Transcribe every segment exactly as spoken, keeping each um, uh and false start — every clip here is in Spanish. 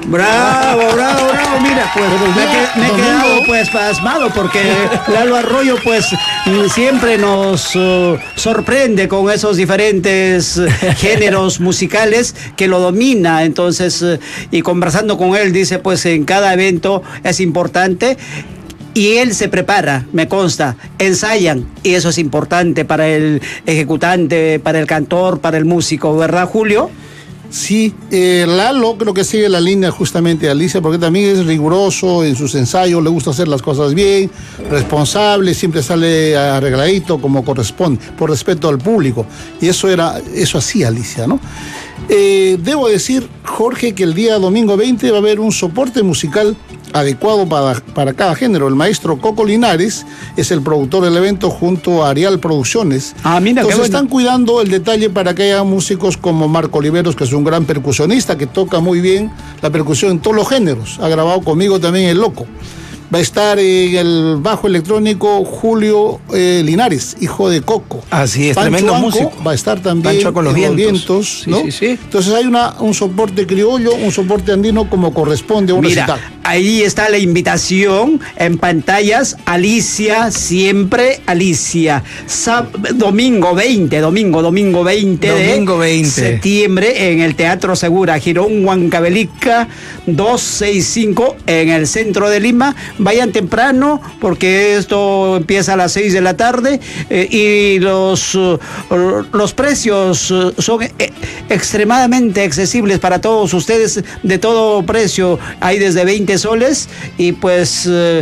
Bravo, bravo, bravo. Mira, pues me, que, me he quedado pues pasmado porque Lalo Arroyo pues siempre nos uh, sorprende con esos diferentes géneros musicales que lo domina. Entonces, uh, y conversando con él dice pues en cada evento es importante. Y él se prepara, me consta, ensayan, y eso es importante para el ejecutante, para el cantor, para el músico, ¿verdad, Julio? Sí, eh, Lalo creo que sigue la línea justamente de Alicia, porque también es riguroso en sus ensayos, le gusta hacer las cosas bien, responsable, siempre sale arregladito como corresponde, por respeto al público. Y eso era, eso hacía Alicia, ¿no? Eh, debo decir, Jorge, que el día domingo veinte va a haber un soporte musical adecuado para, para cada género. El maestro Coco Linares es el productor del evento junto a Arial Producciones. Ah, mira, entonces qué bueno. Están cuidando el detalle para que haya músicos como Marco Oliveros, que es un gran percusionista, que toca muy bien la percusión en todos los géneros. Ha grabado conmigo también El Loco. Va a estar en el bajo electrónico Julio eh, Linares, hijo de Coco. Así es, Pancho tremendo Anco músico. Va a estar también Pancho con los en vientos. vientos, Sí, ¿no? sí, sí. Entonces hay una, un soporte criollo, un soporte andino como corresponde a un Mira, recital. ahí está la invitación en pantallas. Alicia, siempre Alicia. Sab- domingo veinte, domingo, domingo veinte Domingo de veinte. septiembre en el Teatro Segura, Girón Huancavelica doscientos sesenta y cinco en el centro de Lima. Vayan temprano porque esto empieza a las seis de la tarde eh, y los, uh, los precios uh, son eh, extremadamente accesibles para todos ustedes, de todo precio. Hay desde veinte soles y pues uh,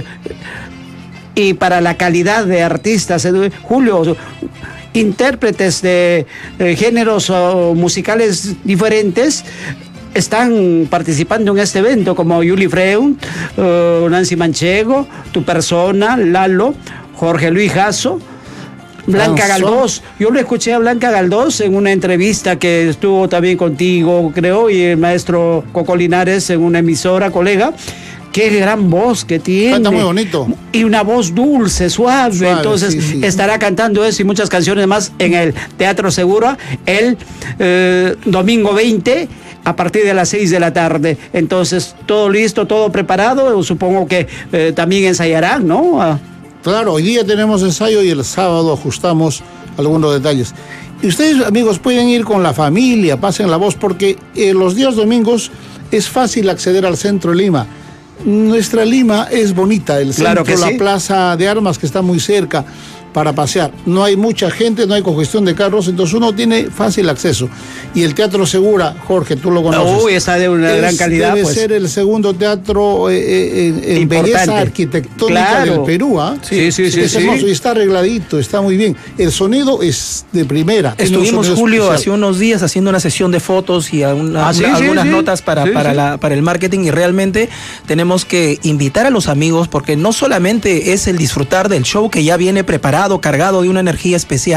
y para la calidad de artistas, eh, Julio, intérpretes de eh, géneros uh, musicales diferentes están participando en este evento, como Yuli Freund, uh, Nancy Manchego, tu persona, Lalo, Jorge Luis Jasso, Blanca Galdós. Yo le escuché a Blanca Galdós en una entrevista que estuvo también contigo, creo, y el maestro Coco Linares en una emisora, colega. Qué gran voz que tiene. Canta muy bonito. Y una voz dulce, suave. suave Entonces sí, sí. estará cantando eso y muchas canciones más en el Teatro Segura el eh, domingo veinte a partir de las seis de la tarde. Entonces, todo listo, todo preparado. Supongo que eh, también ensayarán, ¿no? Ah. Claro, hoy día tenemos ensayo y el sábado ajustamos algunos detalles. Y ustedes, amigos, pueden ir con la familia, pasen la voz, porque eh, los días domingos es fácil acceder al centro de Lima. Nuestra Lima es bonita, el claro centro, que la sí. plaza de armas que está muy cerca para pasear. No hay mucha gente, no hay congestión de carros, entonces uno tiene fácil acceso. Y el Teatro Segura, Jorge, tú lo conoces. Uy, está de una es, gran calidad. Debe pues. ser el segundo teatro eh, eh, en belleza arquitectónica claro. del Perú. ¿eh? Sí, sí, sí. Es sí, hermoso sí. y está arregladito, está muy bien. El sonido es de primera. Estuvimos, Julio, especial. hace unos días haciendo una sesión de fotos y una, ah, sí, una, sí, algunas sí. notas para, sí, para, sí. La, para el marketing, y realmente tenemos que invitar a los amigos, porque no solamente es el disfrutar del show que ya viene preparado, cargado de una energía especial,